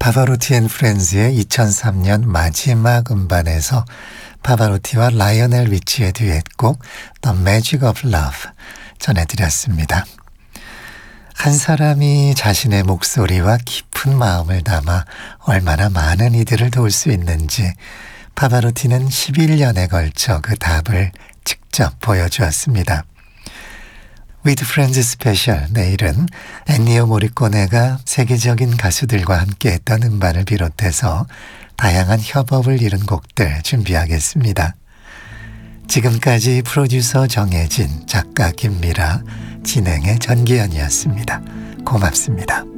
파바로티 앤 프렌즈의 2003년 마지막 음반에서 파바로티와 라이오넬 리치의 듀엣곡 The Magic of Love 전해드렸습니다. 한 사람이 자신의 목소리와 깊은 마음을 담아 얼마나 많은 이들을 도울 수 있는지 파바로티는 11년에 걸쳐 그 답을 직접 보여주었습니다. With Friends 스페셜, 내일은 엔니오 모리코네가 세계적인 가수들과 함께했던 음반을 비롯해서 다양한 협업을 이룬 곡들 준비하겠습니다. 지금까지 프로듀서 정혜진, 작가 김미라, 진행의 전기현이었습니다. 고맙습니다.